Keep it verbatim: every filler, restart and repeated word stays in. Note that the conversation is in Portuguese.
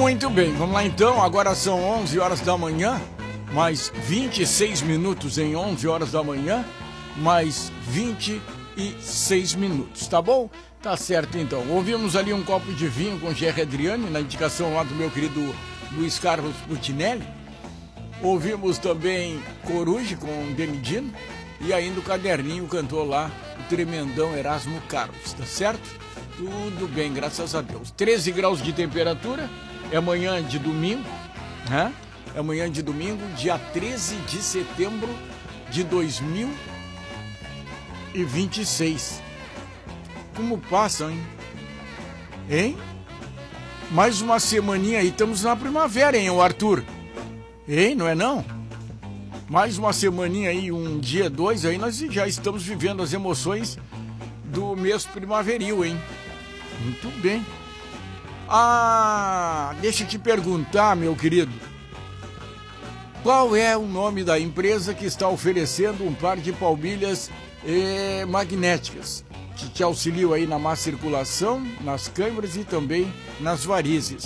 Muito bem, vamos lá então. Agora são onze horas da manhã, mais vinte e seis minutos em onze horas da manhã, mais vinte e seis minutos, tá bom? Tá certo então. Ouvimos ali um copo de vinho com Gerry Adriani, na indicação lá do meu querido Luiz Carlos Putinelli. Ouvimos também Coruja com Denidino e ainda o caderninho cantou lá o tremendão Erasmo Carlos, tá certo? Tudo bem, graças a Deus. treze graus de temperatura, é manhã de domingo, né? É manhã de domingo, dia treze de setembro de dois mil e vinte e seis. Como passa, hein? Hein? Mais uma semaninha aí, estamos na primavera, hein, o Arthur? Hein, não é não? Mais uma semaninha aí, um dia, dois aí, nós já estamos vivendo as emoções do mês primaveril, hein? Muito bem. Ah, deixa eu te perguntar, meu querido. Qual é o nome da empresa que está oferecendo um par de palmilhas eh, magnéticas, que te auxiliam aí na má circulação, nas câimbras e também nas varizes?